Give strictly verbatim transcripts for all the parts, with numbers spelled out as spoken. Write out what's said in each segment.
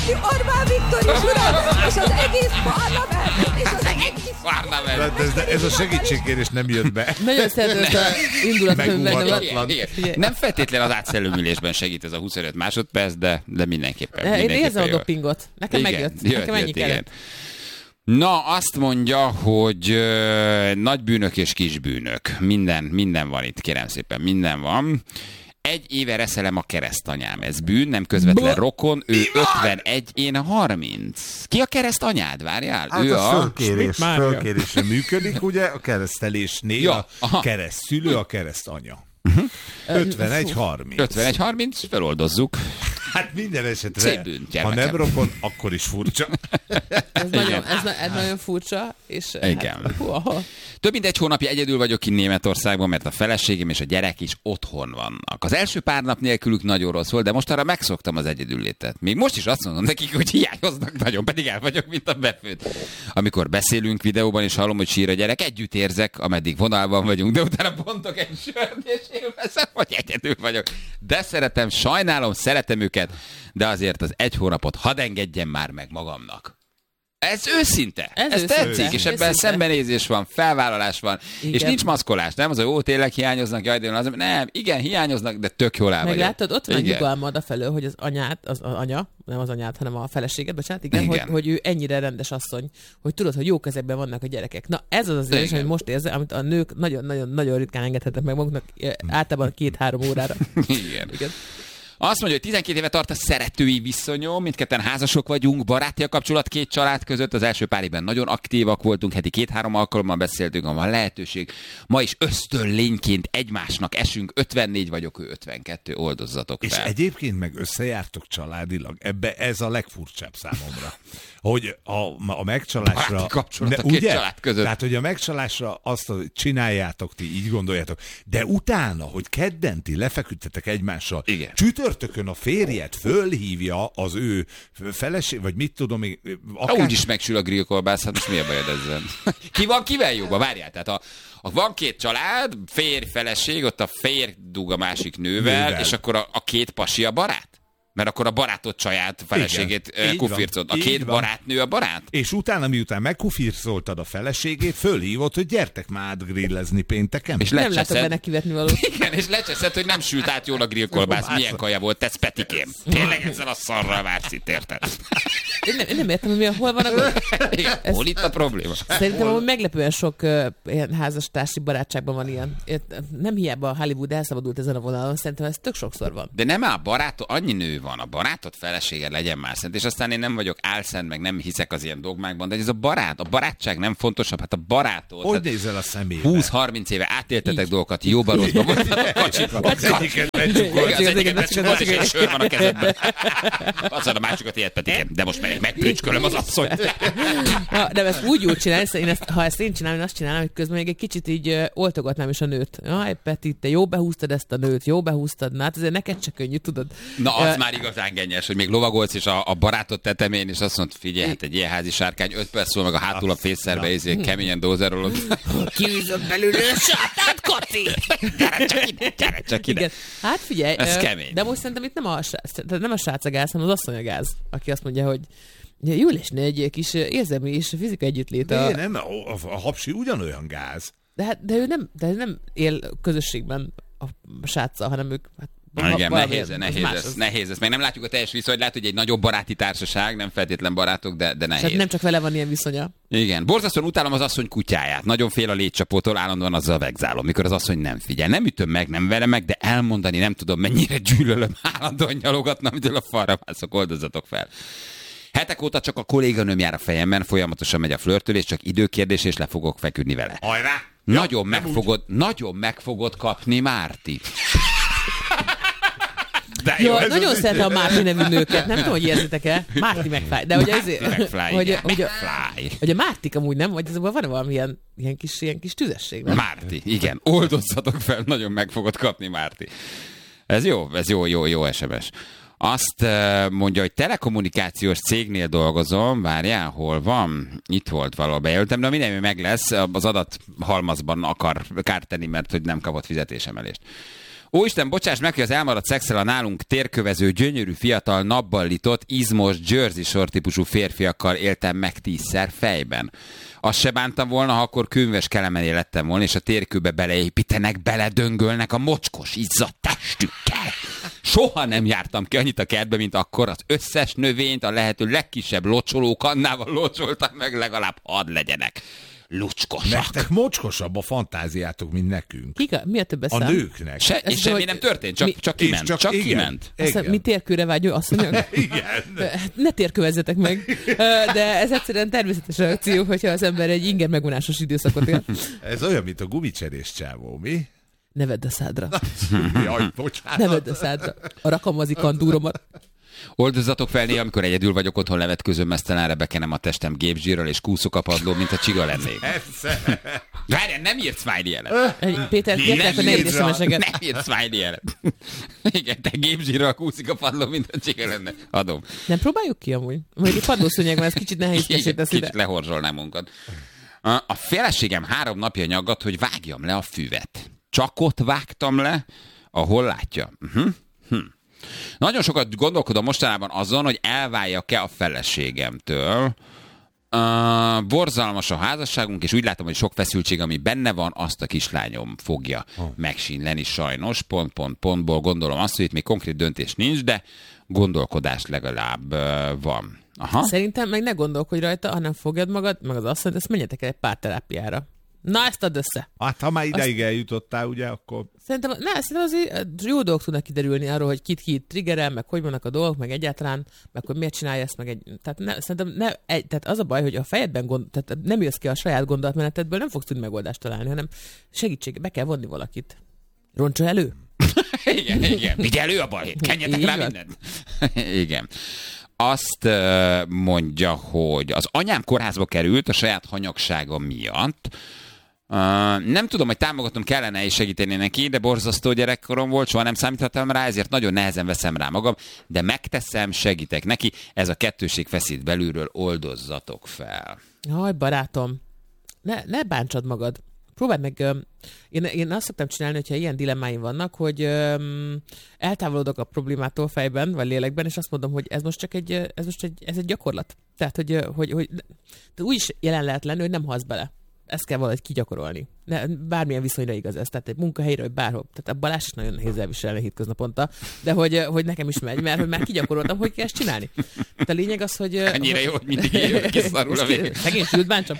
Gyurcsány, Orbán Viktor is, uram, és az egész parlament, és az egész parlament. De, de ez a segítségkérés nem jött be. Nagyon szeretem ezt a indulatkönyvben. Nem feltétlenül az átszelőmülésben segít ez a huszonöt másodperc, de, de mindenképpen. Én mindenképpen érzem a dopingot. Nekem igen, megjött. Jött, Nekem ennyi jött, kellett. igen. Na, azt mondja, hogy ö, nagy bűnök és kis bűnök. Minden, minden van itt, kérem szépen, minden van. Egy éve reszelem a keresztanyám. Ez bűn, nem közvetlen rokon. Ő ötvenegy, én harminc. Ki a keresztanyád? Várjál? Hát ő a a... fölkérés, fölkérésre működik, ugye? A keresztelésnél Ja, a keresztszülő, a keresztanya. Uh-huh. ötvenegy harminc. ötvenegy harminc, feloldozzuk. Hát minden esetre, Szép bűn, ha nem rokon, akkor is furcsa. Ez, nagyon, ez, ez nagyon furcsa. És igen. Hát, wow. Több mint egy hónapja egyedül vagyok ki Németországban, mert a feleségem és a gyerek is otthon vannak. Az első pár nap nélkülük nagyon rossz volt, de most arra megszoktam az egyedüllétet. Még most is azt mondom nekik, hogy hiányoznak nagyon, pedig el vagyok, mint a befőtt. Amikor beszélünk videóban, és hallom, hogy sír a gyerek, együtt érzek, ameddig vonalban vagyunk, de utána bontok egy sört, és élvezem, hogy egyedül vagyok. De szeretem, sajnálom, szeretem őket, de azért az egy hónapot hadd engedjem már meg magamnak. Ez őszinte. Ez, Ez őszinte. tetszik, és ebben Őszinte. szembenézés van, felvállalás van, igen. és nincs maszkolás, nem az, hogy ó, tényleg hiányoznak, jaj, de az, nem, igen, hiányoznak, de tök jól el vagyok. Meglátod, ott van igen. nyugalmad afelől, hogy az anyát, az, az anya, nem az anyát, hanem a feleséged, bocsánat, igen, igen. Hogy, hogy ő ennyire rendes asszony, hogy tudod, hogy jó kezekben vannak a gyerekek. Na ez az az érzés, amit most érzem, amit a nők nagyon-nagyon-nagyon ritkán engedhetnek meg maguknak, általában két-három órára. igen. igen. Azt mondja, hogy tizenkét éve tart a szeretői viszonyom, mindketten házasok vagyunk, baráti a kapcsolat két család között, az első pár évben nagyon aktívak voltunk, heti két-három alkalommal beszéltünk, ha van lehetőség. Ma is ösztönlényként egymásnak esünk, ötvennégy vagyok, ő ötvenkettő, oldozzatok fel. És egyébként meg összejártok családilag, ebbe ez a legfurcsább számomra. Hogy a, a megcsalásra... Baráti kapcsolat ne, a két ugye? család között. Tehát, hogy a megcsalásra azt, hogy csináljátok, ti így gondoljátok, de utána, hogy kedden ti lefeküdtetek egymással, igen. csütörtökön a férjed fölhívja az ő feleség, vagy mit tudom én... Akár... Úgy is megsül a grillkolbász, hát most mi a bajod ezzel? Ki van kivel jóba? Várjál, tehát a, a, van két család, férj, feleség, ott a férj dug a másik nővel, nővel. És akkor a, a két pasi a barát? Mert akkor a barátod csaját, feleségét kufircolt. A két barátnő a barát? És utána, miután megkufircoltad a feleségét, fölhívott, hogy gyertek már át grillezni pénteken. És nem látok benne kivetni valót. Igen, és lecseszed, hogy nem sült át jól a grillkolbász. Milyen kaja volt, tetsz Petikém. Tényleg ezzel a szarral vársz itt, érted? Én nem, én nem értem, hogy hol van a gond. Ez... Hol itt a probléma? Szerintem hol... meglepően sok uh, ilyen házastársi barátságban van ilyen. Nem hiába a Hollywood elszabadult ezen a vonalon, szerintem ez tök sokszor van. De nem áll barátod, annyi nő van, a barátod felesége legyen már szent, és aztán én nem vagyok álszent, meg nem hiszek az ilyen dogmákban, de ez a barát, a barátság nem fontosabb, hát a barátod. Hogy hát nézel a szemébe? húsz-harminc éve átéltetek így dolgokat, jóba rosszba voltatok, kacsit. Az egyiket becsukod, az egyiket becsukod, és egy sör van a kezedben. Aztán a másikat ilyet Petikem, de most meg megprücskölöm az asszonyt. De ezt úgy úgy csinálni, én ezt, ha ezt én csinálom, én azt csinálom, hogy közben még egy kicsit így uh, oltogatnám is a nőt. Jaj, Peti, te jó behúztad ezt a nőt, jó behúztad, na hát azért neked se könnyű, tudod. Na, az uh, már igazán gennyes, hogy még lovagolsz, és a, a barátod tetemén, és azt mondod, figyelj, hát egy ilyen házi sárkány, öt perc szól, meg a hátul a fészerbe, és keményen dózerolod. Kiűzött belül a sátát, Kati! Gyere csak ide, gyere csak ide. Igen. Hát figyelj, ez uh, kemény. De most szerintem itt nem a, nem a srác a gáz, hanem az asszony a gáz, aki azt mondja, hogy jól esne egy kis érzelmi és fizikai együttlét. A... nem, a, a, a hapsi ugyanolyan gáz. De, hát, de ő nem, de ő nem él közösségben a sráccal, hanem ők... Hát, Na, igen, nehéz, nehéz, ez, ez, nehéz ez. Meg nem látjuk a teljes viszony, lehet, hogy egy nagyobb baráti társaság, nem feltétlen barátok, de, de nehéz. Hát nem csak vele van ilyen viszonya. Igen, borzasztóan utálom az asszony kutyáját. Nagyon fél a létcsapótól, állandóan azzal vegzálom, mikor az asszony nem figyel. Nem ütöm meg, nem verem meg, de elmondani nem tudom, mennyire gyűlölöm, állandóan nyalogatnom, amitől a falra mászok, oldozzatok fel. Hetek óta csak a kolléganőm jár a fejemben, folyamatosan megy a flörtölés, csak időkérdés, és le fogok feküdni vele. Hajrá! Nagyon, ja, meg fogod, nagyon meg fogod kapni, Márti. De jó, jó, nagyon szeretem a Márti nevű nőket, nem tudom, hogy érzitek-e. Márti McFly. De hogy ezért, McFly, hogy, igen. hogy, McFly. hogy a Mártik amúgy nem, vagy ezekben van valami ilyen, ilyen, kis, ilyen kis tüzesség. Nem? Márti, igen. Oldozzatok fel, nagyon meg fogod kapni, Márti. Ez jó, ez jó, jó, jó es em es. Azt mondja, hogy telekommunikációs cégnél dolgozom, várjál, hol van? Itt volt valahol bejelöltem, de minden meg lesz, az adathalmazban akar kárt tenni, mert hogy nem kapott fizetésemelést. Ó, Isten, bocsáss meg, hogy az elmaradt szexel a nálunk térkövező, gyönyörű, fiatal, nappallított, izmos, Jersey Shore típusú férfiakkal éltem meg tízszer fejben. Azt se bántam volna, ha akkor könyves kelemené lettem volna, és a térkőbe beleépítenek, beledöngölnek a mocskos, izzadt testükkel. Soha nem jártam ki annyit a kertbe, mint akkor. Az összes növényt a lehető legkisebb locsolókannával locsoltam meg, legalább hadd legyenek lucskosak. Nektek mocskosabb a fantáziátok, mint nekünk. Kika, mi a több A szám? nőknek. Se, és semmi nem történt, csak, mi, csak kiment. Csak, csak igen, kiment. Aztán, mi térkőre vágyó asszonyok? Igen. Ne térkövezzetek meg. De ez egyszerűen természetes reakció, hogyha az ember egy inger megvonásos időszakot él. Ez olyan, mint a gumicserés csávó, mi? Ne vedd a szádra. Jaj, bocsánat. Ne vedd a szádra. A rakamazi kandúromat. Oldozzatok fel néha, amikor egyedül vagyok otthon, levetközöm, mesztelenre bekenem a testem gépzsírral, és kúszok a padló, mint a csiga lennék. Persze. Várjál, nem írt smiley jelet. Péter, kérlek, hogy ne írd esemeseket. Nem írt smiley jelet. Igen, te gépzsírral kúszik a padló, mint a csiga lenne. Adom. Nem próbáljuk ki amúgy? Majd egy padlószőnyeg, mert ez kicsit nehézkesé teszi ide. Kicsit lehorzsolnám munkat. A feleségem három napja nyaggat, hogy vágjam le a füvet. Csak ott vágtam le, ahol látja. Uh-huh. Hm. Nagyon sokat gondolkodom mostanában azon, hogy elváljak-e a feleségemtől. Uh, borzalmas a házasságunk, és úgy látom, hogy sok feszültség, ami benne van, azt a kislányom fogja oh. megsínleni sajnos. Pont, pont, pontból gondolom azt, hogy itt még konkrét döntés nincs, de gondolkodás legalább uh, van. Aha. Szerintem meg ne gondolkodj rajta, hanem fogjad magad, meg az asszonyt, ezt menjetek el egy párterápiára. Na, ezt add össze. Hát, ha már ideig Azt... eljutottál, ugye, akkor... Szerintem, ne, szerintem azért jó dolgok tudnak kiderülni arról, hogy kit ki triggerel, meg hogy vannak a dolgok, meg egyáltalán, meg hogy miért csinálja ezt, meg egy... Tehát ne, szerintem ne, egy, tehát az a baj, hogy a fejedben gond, tehát nem jössz ki a saját gondolatmenetedből, nem fogsz tudni megoldást találni, hanem segítség, be kell vonni valakit. Roncsa elő? igen, igen. Vigye elő a balhét, kenjetek rá mindent. Igen. Azt uh, mondja, hogy az anyám kórházba került a saját hanyagsága miatt. Uh, nem tudom, hogy támogatom kellene és segíteni neki, de borzasztó gyerekkorom volt, soha nem számíthattam rá, ezért nagyon nehezen veszem rá magam, de megteszem, segítek neki. Ez a kettőség feszít belülről, oldozzatok fel. Jaj, barátom, ne, ne bántsad magad. Próbáld meg, um, én, én azt szoktam csinálni, hogyha ilyen dilemmáim vannak, hogy um, eltávolodok a problémától fejben, vagy lélekben, és azt mondom, hogy ez most csak egy, ez most egy, ez egy gyakorlat. Tehát, hogy, hogy, hogy úgy is jelen lehet lenni, hogy nem halsz bele. Ezt kell valahogy kigyakorolni. Ne, bármilyen viszonyra igaz ez, tehát egy munkahelyre, vagy bárhol. Tehát a Balázs is nagyon nehéz elviselni hétköznaponta, de hogy, hogy nekem is megy, mert hogy már kigyakoroltam, hogy kell ezt csinálni. Tehát a lényeg az, hogy... Annyira hogy, jó, hogy mindig így kiszarul a végén. Szegény sült báncsam.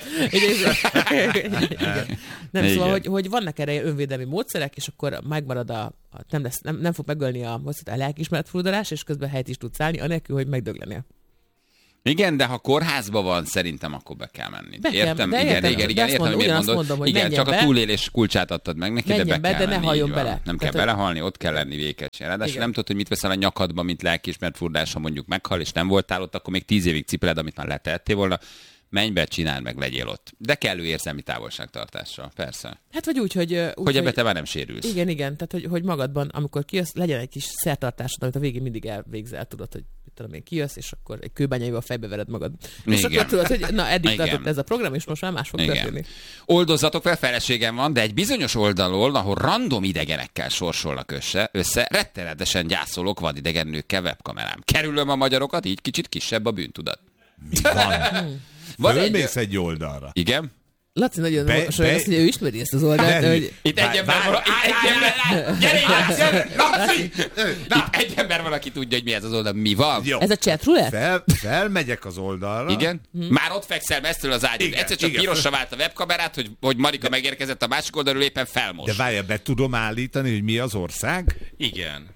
Nem, igen. Szóval, hogy, hogy vannak erre önvédelmi módszerek, és akkor megmarad a, a nem, lesz, nem, nem fog megölni a, a lelkiismeret furdalás, és közben helyt is tudsz állni, anélkül, hogy megdöglenél. Igen, de ha kórházba van, szerintem akkor be kell menni. Be kell, értem, de igen, értem, igen, de igen, azt értem, mondom, hogy miért mondod. mondom, hogy igen, csak be, a túlélés kulcsát adtad meg neki, de be be, kell de menni. ne halljon bele. Nem Tehát, kell belehalni, ott kell lenni vékesen. Ráadásul nem tudod, hogy mit veszel a nyakadba, mint lelkiismeret furdás, ha mondjuk meghal, és nem voltál ott, akkor még tíz évig cipeled, amit már letettél volna. Menj be, csináld meg, legyél ott. De kellő érzelmi távolságtartással, persze. Hát vagy úgy, hogy... Úgy, hogy ebbe te már nem sérülsz. Igen, igen, tehát hogy, hogy magadban, amikor kijössz, legyen egy kis szertartásod, amit a végén mindig elvégzel, tudod, hogy tudom én, kijössz, és akkor egy kőbányaival fejbe vered magad. Igen. És akkor tudod, hogy na, eddig igen. tartott ez a program, és most már más fog igen. történni. Oldozzatok fel, feleségem van, de egy bizonyos oldalon, ahol random idegenekkel sorsolnak össze, össze rettenetesen gyászolok vadidegen nőkkel webkamerám. Kerülöm a magyarokat, így kicsit kisebb a bűntudat. Mi van? Fölmész egy... egy oldalra. Igen? Laci nagyon mosolyog, azt, hogy ő ismeri ezt az oldalt. Hogy... Itt egy ember van, itt egy ember, gyere, gyere, Laci! Itt egy ember van, aki tudja, hogy mi ez az oldal. Mi van? Jó. Ez a chat roulette? Fel, felmegyek az oldalra. Igen? Hmm. Már ott fekszel messzről az ágyad. Egyszer csak igen. pirosra vált a webkamerát, hogy, hogy Marika de... megérkezett a másik oldalról, éppen felmos. De várjál, be tudom állítani, hogy mi az ország? Igen.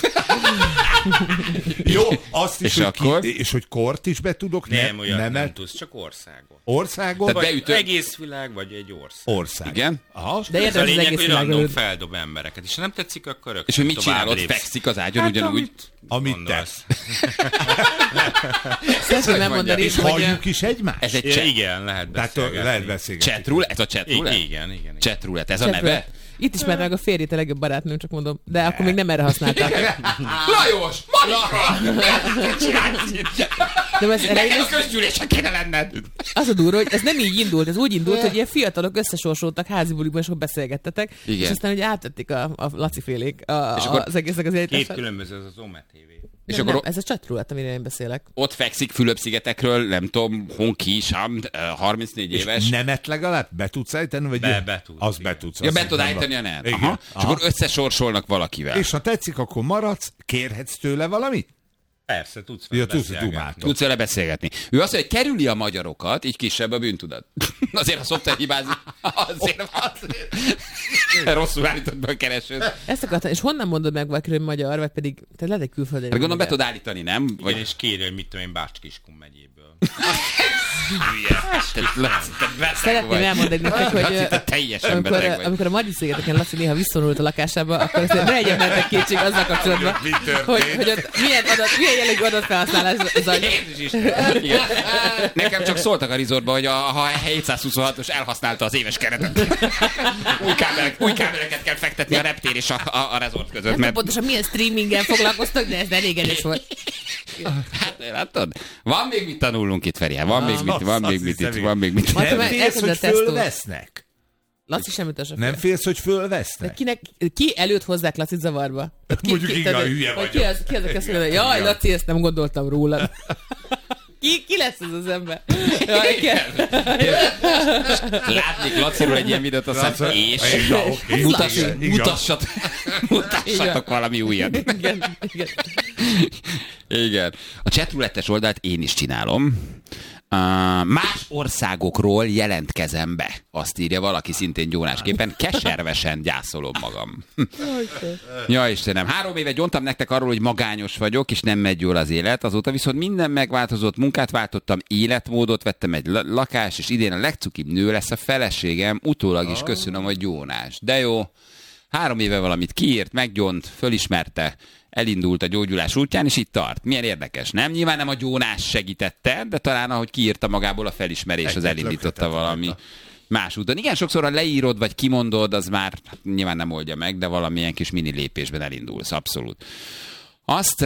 Jó, azt is, és, hogy akkor? Ki, és hogy kort is be tudok? Nem, ne, olyan nem, nem tudsz, csak országot. Országot? Vagy beütő... egész világ, vagy egy ország. Ország. Igen? Aha. De értem, a lényeg, az hogy random feldob embereket, és ha nem tetszik, akkor rögtön. És hogy mit csinál, ott fekszik az ágyon hát, ugyanúgy? Amit, amit tesz. Szeretném megmondani, és hogy... halljuk is egymást? Ez egy chat. Igen, lehet beszélgetni. Lehet beszélgetni. Chatroulette? Ez a chatroulette? Igen, igen. Chatroulette, ez a neve? Itt ismerte meg a férjét a legjobb barátnőm, csak mondom. De akkor még nem erre használták. Lajos! Marika! De ez elején a közgyűlésen kéne lenned! az a durva, hogy ez nem így indult, ez úgy indult, hogy ilyen fiatalok összesorsoltak házi bulikban, és akkor beszélgettetek. Igen. És aztán ugye átvették a, a Laci félék a, és a, akkor az egésznek az életet. Két különböző, az az Ome té vé. És nem, akkor nem, ez a csatrulát, amire én beszélek. ott fekszik Fülöp-szigetekről, nem tudom, Honki, Sam, harmincnégy éves. És nemet legalább be tudsz állítani? Vagy Be, be tudsz, az igen. be tudsz. Ja, be tud állítani a net. Igen. Aha. És Aha. akkor összesorsolnak valakivel. És ha tetszik, akkor maradsz, kérhetsz tőle valamit? Persze, tudsz Ja, vele tudsz beszélgetni. dumáltok. Tudsz vele beszélgetni. Ő azt mondja, hogy kerüli a magyarokat, így kisebb a bűntudat. Azért a szoftver hibázik. Azért, azért. Rosszul állított be a keresőt. Ezt akartam, és honnan mondod meg valakiről, hogy magyar, vagy pedig te lehet egy külföldön. Hát gondolom be tud állítani, nem? Vagy... És kéri, hogy mit tudom én, Bács-Kiskun megyéből. Szeretném elmondani nektek, Laci, hogy te teljesen amikor, beteg vagy. amikor a Madyi-szigeteken Laci néha visszavonult a lakásába, akkor azért ne legyen bennetek kétség azzal kapcsolatban, Mi történt? hogy, hogy ott milyen, adat, milyen jellegű adatfelhasználás zajlik. Jézus Isten. Igen. Nekem csak szóltak a resortba, hogy a, ha hétszázhuszonhatos elhasználta az éves keretet. Új, kábelek, új kábeleket kell fektetni a reptér és a, a, a resort között. Nem pontosan milyen streamingen foglalkoztak, de ez elég erős volt. Hát, látod? Van még mit tanulnunk itt, Feri. Van még mit, van még mit itt, van még mit. Majd Nem már félsz, elkezded hogy a tesztó. fölvesznek? Laci sem utassa Nem fel. félsz, hogy fölvesznek? De kinek, ki előtt hozzák Lacit zavarba? Ki, Mondjuk igen, tehát, hülye vagy vagyok. Ki az, ki az, aki azt mondja, jaj, Laci, ezt nem gondoltam rólad. Ki, ki lesz ez az ember? Jaj, ki? Látnék Laciról egy ilyen videót, aztán Laci- és Igen, oké. mutass, Igen, igen. mutassat, mutassatok valami újat. Igen, igen. Igen. A chatroulettes oldalt én is csinálom. Uh, más országokról jelentkezem be. Azt írja valaki szintén gyónásképpen. Keservesen gyászolom magam. Ja, Istenem. Három éve gyontam nektek arról, hogy magányos vagyok, és nem megy jól az élet. Azóta viszont minden megváltozott, munkát váltottam, életmódot, vettem egy l- lakást, és idén a legcukibb nő lesz a feleségem. Utólag is köszönöm a gyónás. De jó. Három éve valamit kiírt, meggyont, fölismerte, elindult a gyógyulás útján, és itt tart. Milyen érdekes, nem? Nyilván nem a gyónás segítette, de talán ahogy kiírta magából a felismerés, az Egyet elindította lökhetett valami rajta. más úton. Igen, sokszor ha leírod, vagy kimondod, az már hát, nyilván nem oldja meg, de valamilyen kis mini lépésben elindulsz, abszolút. Azt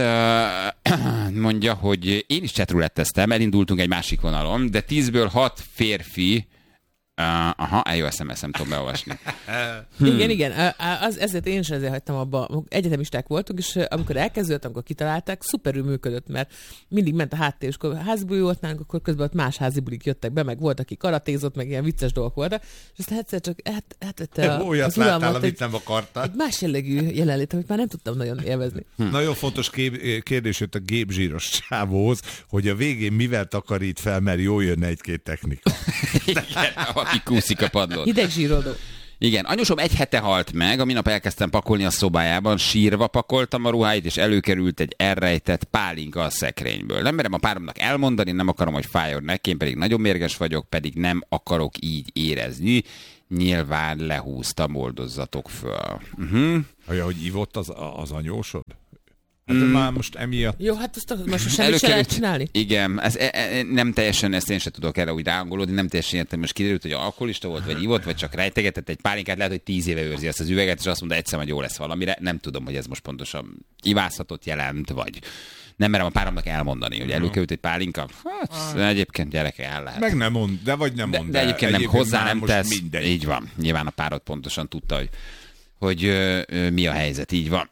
uh, mondja, hogy én is chatrouletteztem, elindultunk egy másik vonalon, de tízből hat férfi. Uh, aha, eljó es em es-em tudom beolvasni. Hmm. Igen, igen. Az, ezért én is ezért hagytam abba. Egyetemisták voltunk, és amikor elkezdődött, amikor kitalálták, szuperül működött, mert mindig ment a háttér, és akkor házibuli volt nálunk, akkor közben ott más házibulik jöttek be, meg volt, aki karatézott, meg ilyen vicces dolgok voltak, és aztán egyszer csak hát, átvette a, Olyat az láttál, uralmat, amit egy, nem akartál. egy más jellegű jelenlét, amit már nem tudtam nagyon élvezni. Hm. Nagyon fontos kép- kérdés jött a gépzsíros csávóhoz, hogy a végén mivel takarít fel, mert jól jönne egy-két technika. Igen, aki kúszik a padlón. Hidegzsíroldó. Igen, anyósom egy hete halt meg, a minap elkezdtem pakolni a szobájában, sírva pakoltam a ruháit, és előkerült egy elrejtett pálinka a szekrényből. Nem merem a páromnak elmondani, nem akarom, hogy fájjon neki, én pedig nagyon mérges vagyok, pedig nem akarok így érezni. Nyilván lehúztam, oldozzatok föl. Uh-huh. Olyan, hogy ivott az, az anyósod? Hát mm. már most emiatt... Jó, hát azt most semmit se lehet csinálni. Igen, ez, e, e, nem teljesen, ezt én sem tudok erre úgy ráangolódni, nem teljesen értem, most kiderült, hogy alkoholista volt, vagy ivott, vagy csak rejtegetett egy pálinkát, lehet, hogy tíz éve őrzi ezt az üveget, és azt mondta, egyszer majd jó lesz valamire. Nem tudom, hogy ez most pontosan ivázhatot jelent, vagy nem merem a páromnak elmondani, hogy előkerült egy pálinka. Hát, egyébként gyereke el lehet. Meg nem mond, de vagy nem De, mond. de egyébként nem egyébként hozzá nem tesz. Mindegy. Így van. Nyilván a párod pontosan tudta, hogy, hogy ö, ö, mi a helyzet. Így van.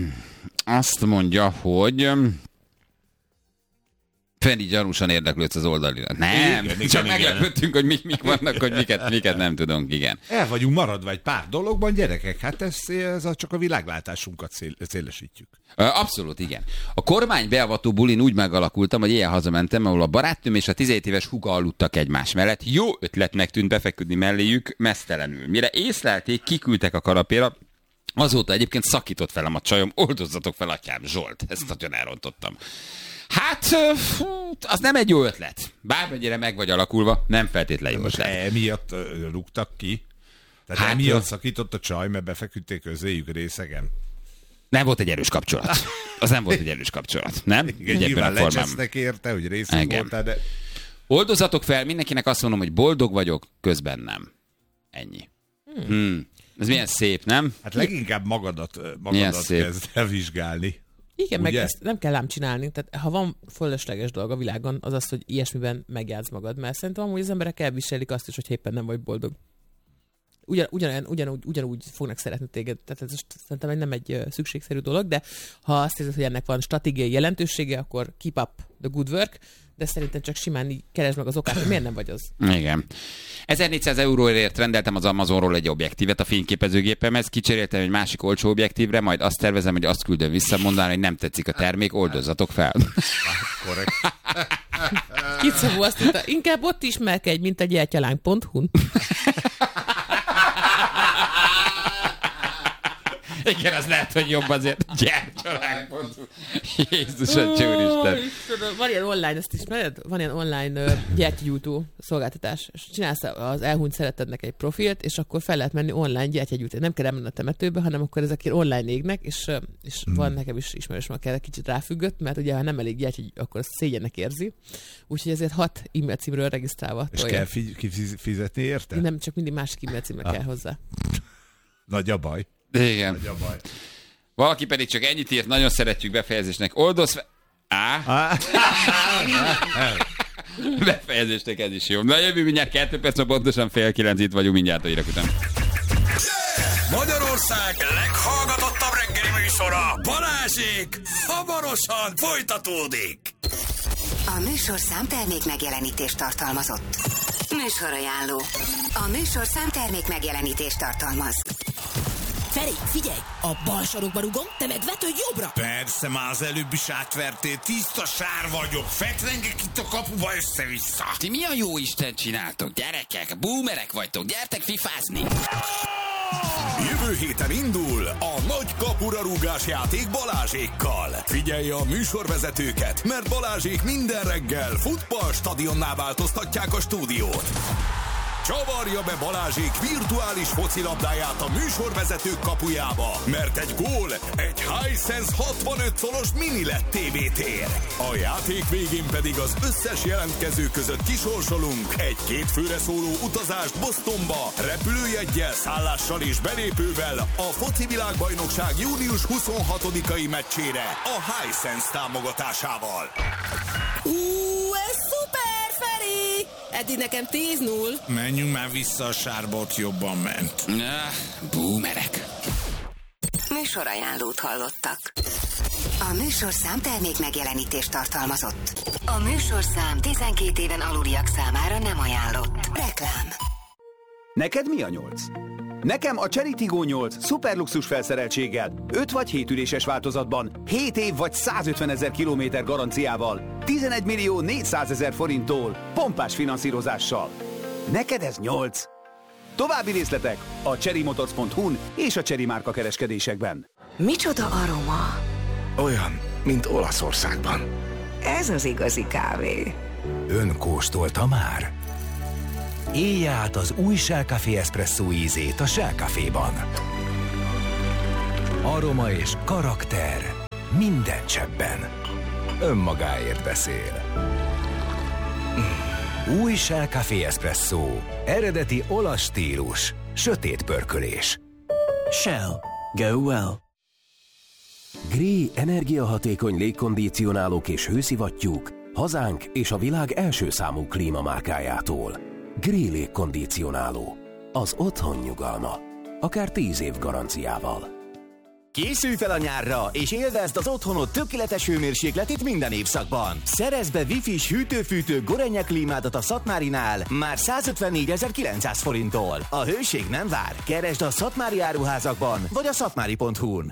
Azt mondja, hogy Feri gyanúsan érdeklődsz az oldalira. Nem, Igen, igen, csak igen. meglepődtünk, hogy mik, mik vannak, hogy miket, miket nem tudunk, igen. El vagyunk maradva egy pár dologban, gyerekek, hát ez, ez a, csak a világlátásunkat szél, szélesítjük. Abszolút, igen. A kormány beavató bulin úgy megalakultam, hogy éjjel hazamentem, ahol a barátnőm és a tizenhét éves húga aludtak egymás mellett. Jó ötletnek tűnt befeküdni melléjük mesztelenül. Mire észlelték, kiküldtek a kanapéra. Azóta egyébként szakított velem a csajom, oldozzatok fel, atyám, Zsolt. Ezt nagyon elrontottam. Hát, fú, az nem egy jó ötlet. Bármennyire meg vagy alakulva, nem feltétlenül jó Most ötlet. emiatt uh, rúgtak ki? Tehát Hát, emiatt ö- szakított a csaj, mert befeküdték közéjük részegen? Nem volt egy erős kapcsolat. Az nem volt egy erős kapcsolat, nem? Igen, Egy ebben nyilván a formában. lecsesztek érte, hogy részeg Igen. voltál, de... Oldozzatok fel, mindenkinek azt mondom, hogy boldog vagyok, közben nem. Ennyi. Hmm. Ez milyen szép, nem? Hát leginkább magadat, magadat kezd el vizsgálni. Igen, ugye? meg ezt nem kell ám csinálni. Tehát ha van fölösleges dolog a világon, az az, hogy ilyesmiben megjátsz magad. Mert szerintem amúgy az emberek elviselik azt is, hogy éppen nem vagy boldog. Ugyan, ugyan, ugyanúgy, ugyanúgy fognak szeretni téged. Tehát ez szerintem nem egy szükségszerű dolog, de ha azt érzed, hogy ennek van stratégiai jelentősége, akkor keep up the good work, de szerintem csak simán így keresd meg az okát, hogy miért nem vagy az. Igen. ezernégyszáz euróért rendeltem az Amazonról egy objektívet a fényképezőgépemhez, kicseréltem egy másik olcsó objektívre, majd azt tervezem, hogy azt küldöm vissza, mondaná, hogy nem tetszik a termék, oldozzatok fel. Korrekt. Kicszavú azt mondta, inkább ott ismerkedj, mint a gyertyalány pont hu-n. Igen, az lehet, hogy jobb azért. Gyertyalány pont hu. Jézus a csúristen. Van ilyen online, ezt ismered? Van ilyen online uh, gyertyagyújtó szolgáltatás. És csinálsz az elhunyt szeretednek egy profilt, és akkor fel lehet menni online gyertyagyújtó. Nem kell elmenni a temetőbe, hanem akkor ezek ilyen online égnek, és, uh, és hmm. van nekem is ismerős, aki kell kicsit ráfüggött, mert ugye ha nem elég gyertyagy, akkor szégyennek érzi. Úgyhogy ezért hat e-mail címről regisztrálva. És kell kifizetni érte? Nem, csak mindig másik e-mail címre ah. kell hozzá. Nagy a baj. Igen. Nagy a baj. Valaki pedig csak ennyit írt, nagyon szeretjük befejezésnek. Oldoz fe... Á? Befejezésnek ez is jó. Na jövő mindjárt kettő perc, pontosan fél kilenc, itt vagyunk mindjárt a hírek után. Magyarország leghallgatottabb reggeli műsora, Balázsék, hamarosan folytatódik. A műsorszám termék megjelenítést tartalmazott. Műsorajánló. A műsorszám termék megjelenítést tartalmaz. Feri, figyelj! A bal sarokba rugom, te meg vetődj jobbra! Persze, már az előbb is átvertél, tiszta sár vagyok, fetrengek itt a kapuba össze-vissza. Ti mi a jó Isten csináltok, gyerekek? Boomerek vagytok, gyertek fifázni! Jövő héten indul a nagy kapura rúgás játék Balázsékkal. Figyelj a műsorvezetőket, mert Balázsék minden reggel futballstadionná változtatják a stúdiót. Csavarja be Balázsék virtuális focilabdáját a műsorvezetők kapujába, mert egy gól egy Hisense hatvanöt szoros mini el e dé té vé tér. A játék végén pedig az összes jelentkező között kisorsolunk egy két főre szóló utazást Bostonba, repülőjeggyel, szállással és belépővel a foci világbajnokság június huszonhatodikai meccsére a Hisense támogatásával. Ú, ez szuper, Feri! Eddig nekem tíz null. Menjünk már vissza a sárba, ott jobban ment. Ah, boomerek. Műsorajánlót hallottak. A műsorszám termék megjelenítést tartalmazott. A műsorszám tizenkét éven aluliak számára nem ajánlott. Reklám. Neked mi a nyolc? Nekem a Cherry Tiggo nyolc szuperluxus felszereltséggel, öt vagy hét üléses változatban, hét év vagy százötvenezer kilométer garanciával, tizenegy millió négyszázezer forinttól, pompás finanszírozással. Neked ez nyolc. További részletek a cherrymotors pont hu-n és a Cherry márka kereskedésekben. Micsoda aroma? Olyan, mint Olaszországban. Ez az igazi kávé. Ön kóstolta már? Élje át az új Shell Café Espresso ízét a Shell Caféban. Aroma és karakter minden cseppben. Önmagáért beszél. Új Shell Café Espresso. Eredeti olasz stílus. Sötét pörkölés. Shell. Go well. Gree energiahatékony légkondicionálók és hőszivattyúk hazánk és a világ első számú klímamárkájától. Gree légkondicionáló. Az otthon nyugalma. Akár tíz év garanciával. Készülj fel a nyárra, és élvezd az otthonod tökéletes hőmérsékletét minden évszakban. Szerezd be Wi-Fi-s hűtő-fűtő Gorenje klímádat a Szatmárinál már százötvennégyezer-kilencszáz forinttól. A hőség nem vár. Keresd a Szatmári áruházakban, vagy a szatmári pont hu-n.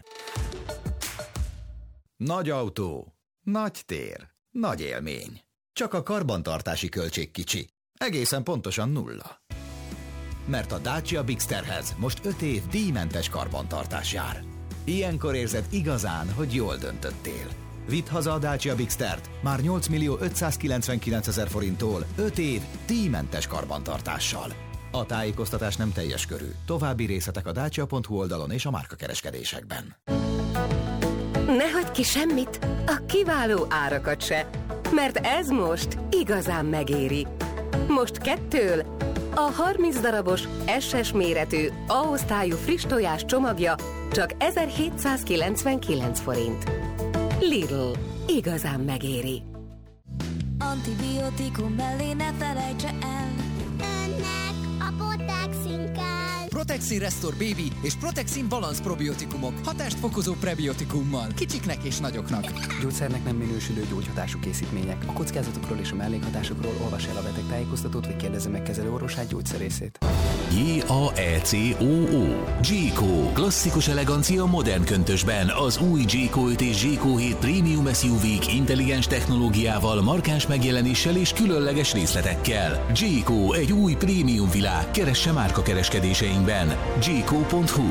Nagy autó, nagy tér, nagy élmény. Csak a karbantartási költség kicsi. Egészen pontosan nulla. Mert a Dacia Bigsterhez most öt év díjmentes karbantartás jár. Ilyenkor érzed igazán, hogy jól döntöttél. Vidd haza a Dacia Bigstert már nyolc millió ötszázkilencvenkilencezer forinttól öt év díjmentes karbantartással. A tájékoztatás nem teljes körű. További részletek a dacia pont hu oldalon és a márkakereskedésekben. Ne hagyd ki semmit, a kiváló árakat se, mert ez most igazán megéri. Most kettől A harminc darabos, es es méretű, A-osztályú friss tojás csomagja csak ezerhétszázkilencvenkilenc forint. Lidl. Igazán megéri. Antibiotikum mellé ne felejtse el. Önnek a Protexin kell. Protexin Restore Baby és Protexin Balance probiotikumok. Hatást fokozó prebiotikummal. Kicsiknek és nagyoknak. Gyógyszernek nem minősülő gyógyhatású készítmények. A kockázatokról és a mellékhatásokról olvas el a betegtájékoztatót, vagy kérdezze meg kezelő orvosát, gyógyszerészét. J A E C O O Jayco. Klasszikus elegancia modern köntösben. Az új Jayco öt és Jayco hét Premium es u vé-k intelligens technológiával, markáns megjelenéssel és különleges részletekkel. Jayco, egy új prémium világ. Keresse márka kereskedéseinkben. jayco pont hu.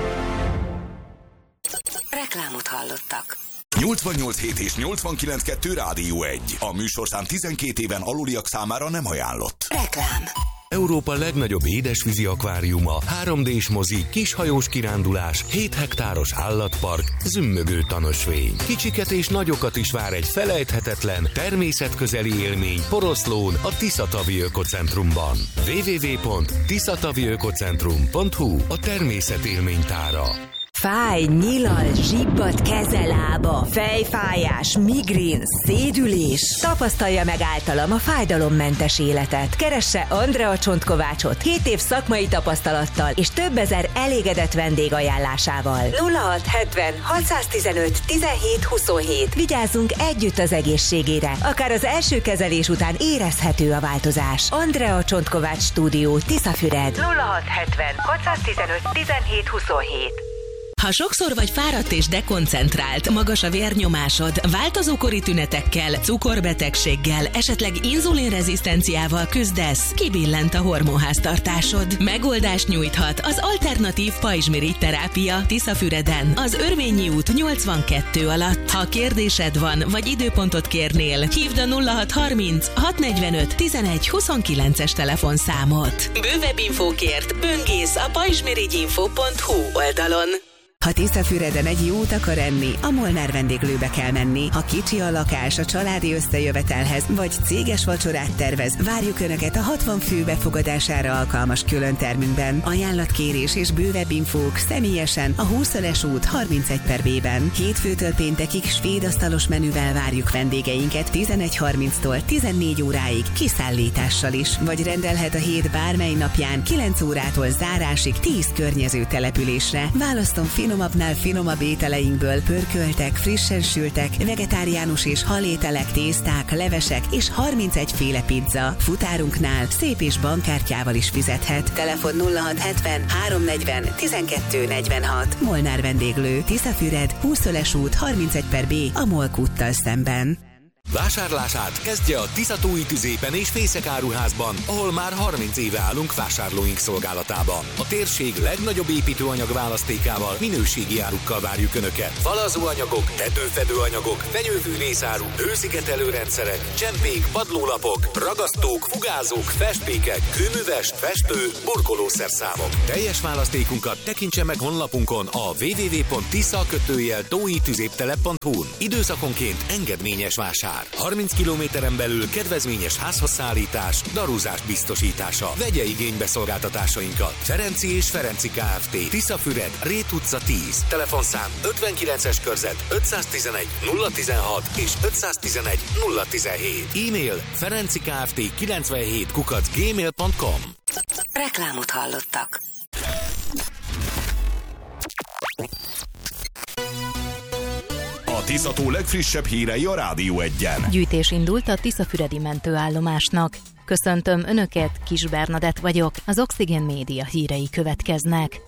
Reklámot hallottak. nyolcvannyolc hét és nyolcvankilenc kettő Rádió egy. A műsorszám tizenkét éven aluliak számára nem ajánlott. Reklám. Európa legnagyobb édesvízi akváriuma, három dés mozi, kishajós kirándulás, hét hektáros állatpark, zümmögő tanösvény. Kicsiket és nagyokat is vár egy felejthetetlen, természetközeli élmény Poroszlón, a Tiszatavi Ökocentrumban. double-u double-u double-u pont tiszatavi ökocentrum pont hu a természet élménytára. Fáj, nyilal, zsibbad, kezelába, fejfájás, migrén, szédülés. Tapasztalja meg általam a fájdalommentes életet. Keresse Andrea Csontkovácsot hét év szakmai tapasztalattal és több ezer elégedett vendég ajánlásával. nulla hat hetven hatszáztizenöt tizenhét huszonhét. Vigyázzunk együtt az egészségére. Akár az első kezelés után érezhető a változás. Andrea Csontkovács Stúdió, Tiszafüred. nulla hat hetven hatszáztizenöt tizenhét huszonhét. Ha sokszor vagy fáradt és dekoncentrált, magas a vérnyomásod, változókori tünetekkel, cukorbetegséggel, esetleg inzulinrezisztenciával küzdesz, kibillent a hormonháztartásod. Megoldást nyújthat az alternatív pajzsmirigy terápia Tiszafüreden, az Örvényi út nyolcvankettő alatt. Ha kérdésed van, vagy időpontot kérnél, hívd a nulla hat harminc hatszáznegyvenöt tizenegy huszonkilences telefonszámot. Bővebb infókért böngész a pajzsmirigyinfo pont hu oldalon. Ha Tiszafüreden egy jót akar enni, a Molnár vendéglőbe kell menni. Ha kicsi a lakás a családi összejövetelhez, vagy céges vacsorát tervez, várjuk Önöket a hatvan fő befogadására alkalmas külön termünkben. Ajánlatkérés és bővebb infók személyesen a húszas út harmincegy per B-ben. Hétfőtől péntekig svéd asztalos menüvel várjuk vendégeinket tizenegy harminctól tizennégy óráig kiszállítással is, vagy rendelhet a hét bármely napján kilenc órától zárásig tíz környező településre. Választom finomabbnál finomabb ételeinkből pörköltek, frissen sültek, vegetáriánus és halételek, tészták, levesek és harmincegy féle pizza. Futárunknál szép és bankkártyával is fizethet. Telefon nulla hat hetven háromszáznegyven tizenkettő negyvenhat. Molnár vendéglő, Tiszafüred, húszas út harmincegy per B a Molk úttal szemben. Vásárlását kezdje a Tiszatói Tüzépen és Fészek áruházban, ahol már harminc éve állunk vásárlóink szolgálatába. A térség legnagyobb építőanyag választékával, minőségi árukkal várjuk Önöket. Falazóanyagok, tetőfedő anyagok, fenyőfűrészáru, hőszigetelőrendszerek, csempék, padlólapok, ragasztók, fugázók, festpékek, kőműves, festő, burkolószerszámok. Teljes választékunkat tekintse meg honlapunkon a double-u double-u double-u pont tisza kötőjel tói tüzéptelep pont hu-n. Időszakonként engedményes vásár. harminc kilométeren belül kedvezményes házhozszállítás, darúzás biztosítása. Vegye igénybe szolgáltatásainkat. Ferenci és Ferenci Kft. Tiszafüred, Rét utca tíz. Telefonszám ötvenkilences körzet ötszáztizenegy nulla tizenhat és ötszáztizenegy nulla tizenhét. E-mail ferencikft kilencvenhét kukac gmail pont com. Reklámot hallottak. A Tiszató legfrissebb hírei a Rádió egyen. Gyűjtés indult a tiszafüredi mentőállomásnak. Köszöntöm Önöket, Kis Bernadett vagyok, az Oxygen Média hírei következnek.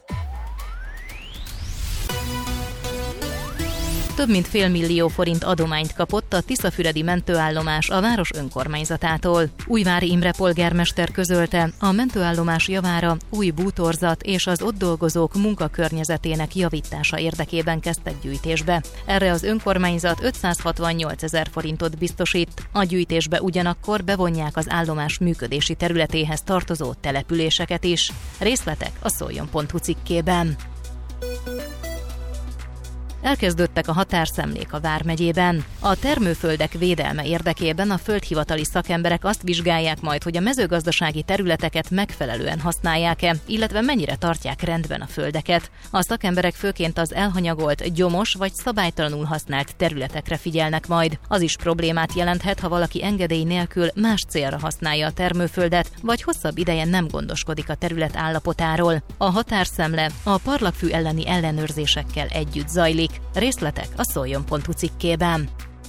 Több mint fél millió forint adományt kapott a tiszafüredi mentőállomás a város önkormányzatától. Újvári Imre polgármester közölte, a mentőállomás javára új bútorzat és az ott dolgozók munkakörnyezetének javítása érdekében kezdtek gyűjtésbe. Erre az önkormányzat ötszázhatvannyolcezer forintot biztosít. A gyűjtésbe ugyanakkor bevonják az állomás működési területéhez tartozó településeket is. Részletek a szoljon pont hu cikkében. Elkezdődtek a határszemlék a vármegyében. A termőföldek védelme érdekében a földhivatali szakemberek azt vizsgálják majd, hogy a mezőgazdasági területeket megfelelően használják-e, illetve mennyire tartják rendben a földeket. A szakemberek főként az elhanyagolt, gyomos vagy szabálytalanul használt területekre figyelnek majd. Az is problémát jelenthet, ha valaki engedély nélkül más célra használja a termőföldet, vagy hosszabb ideje nem gondoskodik a terület állapotáról. A határszemle a parlagfű elleni ellenőrzésekkel együtt zajlik. Részletek a szoljon pont hu cikkében.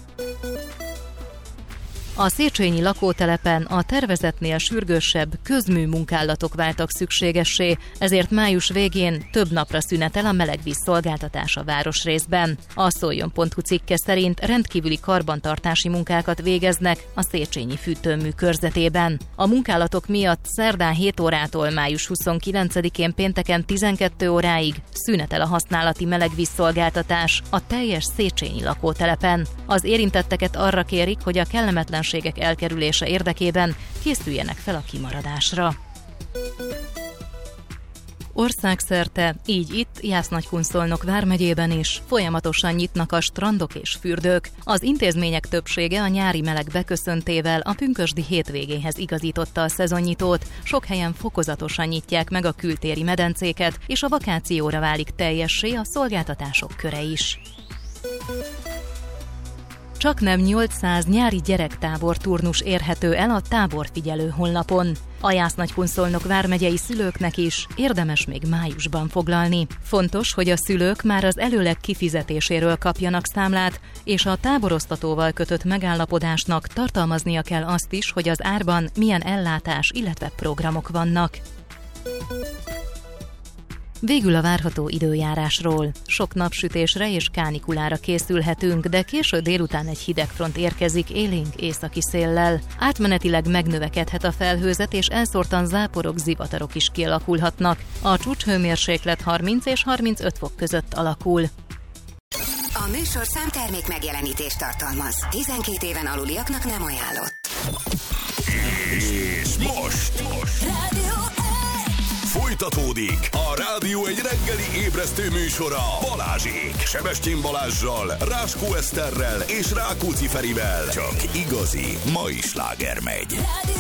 A széchenyi lakótelepen a tervezetnél sürgősebb közműmunkálatok váltak szükségessé, ezért május végén több napra szünetel a melegvíz szolgáltatás a városrészben. A szoljon pont hu cikke szerint rendkívüli karbantartási munkákat végeznek a széchenyi fűtőmű körzetében. A munkálatok miatt szerdán hét órától május huszonkilencedikén pénteken tizenkét óráig szünetel a használati melegvíz szolgáltatás a teljes széchenyi lakótelepen. Az érintetteket arra kérik, hogy a kellemetlen elkerülése érdekében készüljenek fel a kimaradásra. Országszerte, így itt, Jász-Nagykunszolnok vármegyében is folyamatosan nyitnak a strandok és fürdők. Az intézmények többsége a nyári meleg beköszöntével a pünkösdi hétvégéhez igazította a szezonnyitót. Sok helyen fokozatosan nyitják meg a kültéri medencéket, és a vakációra válik teljessé a szolgáltatások köre is. Csaknem nyolcszáz nyári gyerektábor turnus érhető el a táborfigyelő honlapon. A Jász-Nagykunszolnok vármegyei szülőknek is érdemes még májusban foglalni. Fontos, hogy a szülők már az előleg kifizetéséről kapjanak számlát, és a táborosztatóval kötött megállapodásnak tartalmaznia kell azt is, hogy az árban milyen ellátás, illetve programok vannak. Végül a várható időjárásról. Sok napsütésre és kánikulára készülhetünk, de késő délután egy hidegfront érkezik élénk északi széllel. Átmenetileg megnövekedhet a felhőzet, és elszórtan záporok, zivatarok is kialakulhatnak. A csúcshőmérséklet harminc és harmincöt fok között alakul. A műsor számtermék megjelenítést tartalmaz. tizenkét éven aluliaknak nem ajánlott. És most... most. Folytatódik a Rádió egy reggeli ébresztő műsora Balázsék. Sebestyén Balázssal, Ráskó Eszterrel és Rákóczi Ferivel. Csak igazi mai sláger megy.